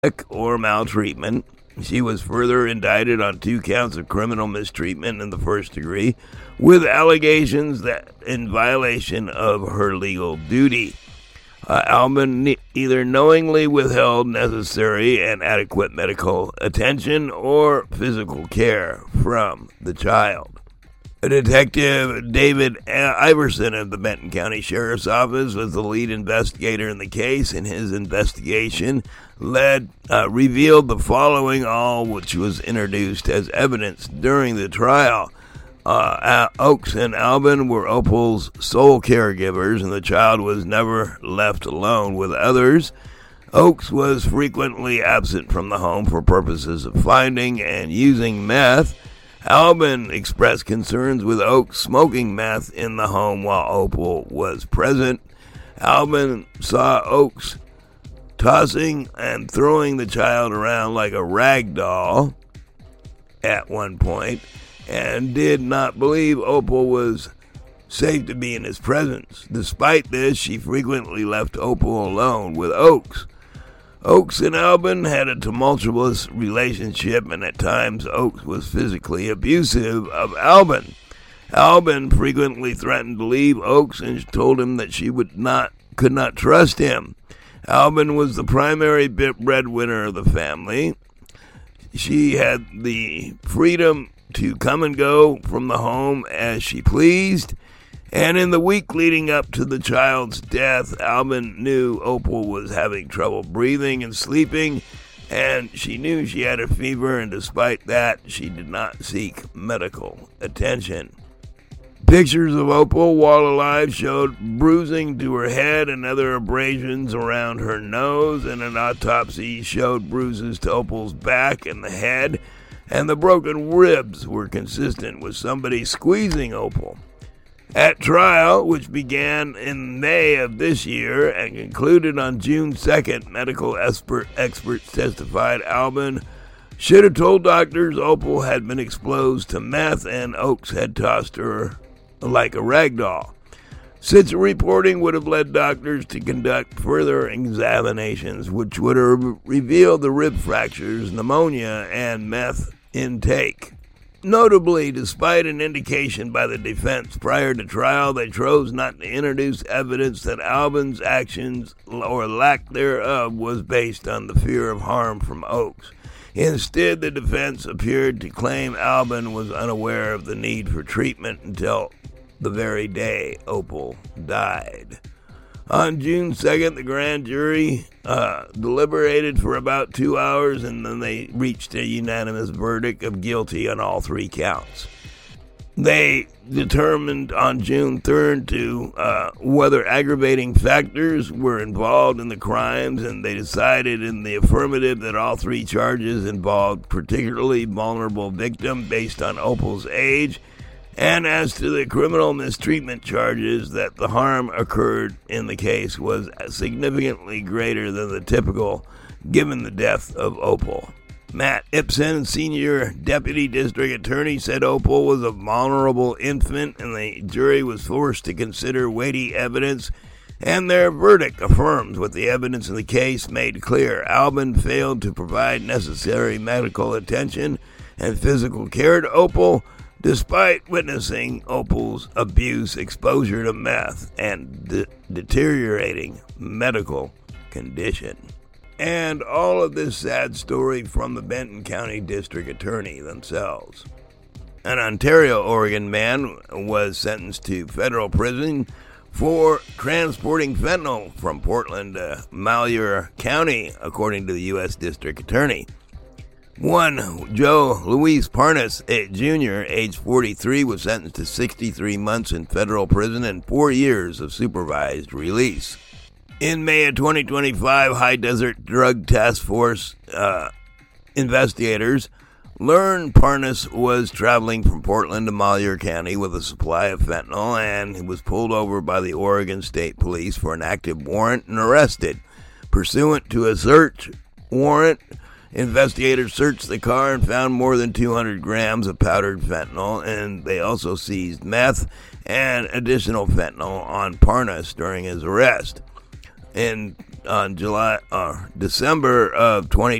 or maltreatment. She was further indicted on 2 counts of criminal mistreatment in the first degree, with allegations that in violation of her legal duty. Albin either knowingly withheld necessary and adequate medical attention or physical care from the child. Detective David Iverson of the Benton County Sheriff's Office was the lead investigator in the case, and his investigation revealed the following, all which was introduced as evidence during the trial. Oakes and Albin were Opal's sole caregivers, and the child was never left alone with others. Oakes was frequently absent from the home for purposes of finding and using meth. Albin expressed concerns with Oakes smoking meth in the home while Opal was present. Albin saw Oakes tossing and throwing the child around like a rag doll at one point, and did not believe Opal was safe to be in his presence. Despite this, she frequently left Opal alone with Oakes. Oakes and Albin had a tumultuous relationship, and at times Oakes was physically abusive of Albin. Albin frequently threatened to leave Oakes and told him that she could not trust him. Albin was the primary breadwinner of the family. She had the freedom to come and go from the home as she pleased. And in the week leading up to the child's death, Albin knew Opal was having trouble breathing and sleeping, and she knew she had a fever, and despite that, she did not seek medical attention. Pictures of Opal while alive showed bruising to her head and other abrasions around her nose, and an autopsy showed bruises to Opal's back and the head, and the broken ribs were consistent with somebody squeezing Opal. At trial, which began in May of this year and concluded on June 2nd, medical experts testified Albin should have told doctors Opal had been exposed to meth and Oakes had tossed her like a rag doll. Such reporting would have led doctors to conduct further examinations, which would have revealed the rib fractures, pneumonia, and meth intake. Notably, despite an indication by the defense prior to trial, they chose not to introduce evidence that Albin's actions or lack thereof was based on the fear of harm from Oakes. Instead, the defense appeared to claim Albin was unaware of the need for treatment until the very day Opal died. On June 2nd, the grand jury deliberated for about 2 hours, and then they reached a unanimous verdict of guilty on all 3 counts. They determined on June 3rd whether aggravating factors were involved in the crimes, and they decided in the affirmative that all 3 charges involved particularly vulnerable victim based on Opal's age, and as to the criminal mistreatment charges, that the harm occurred in the case was significantly greater than the typical given the death of Opal. Matt Ipson, senior deputy district attorney, said Opal was a vulnerable infant and the jury was forced to consider weighty evidence, and their verdict affirms what the evidence in the case made clear. Albin failed to provide necessary medical attention and physical care to Opal, despite witnessing Opal's abuse, exposure to meth, and deteriorating medical condition. And all of this sad story from the Benton County District Attorney themselves. An Ontario-Oregon man was sentenced to federal prison for transporting fentanyl from Portland to Malheur County, according to the U.S. District Attorney. One, Joe Luis Parnas Jr., age 43, was sentenced to 63 months in federal prison and 4 years of supervised release. In May of 2025, High Desert Drug Task Force investigators learned Parnas was traveling from Portland to Malheur County with a supply of fentanyl, and he was pulled over by the Oregon State Police for an active warrant and arrested. Pursuant to a search warrant, investigators searched the car and found more than 200 grams of powdered fentanyl, and they also seized meth and additional fentanyl on Parnas during his arrest. In on December of 2020.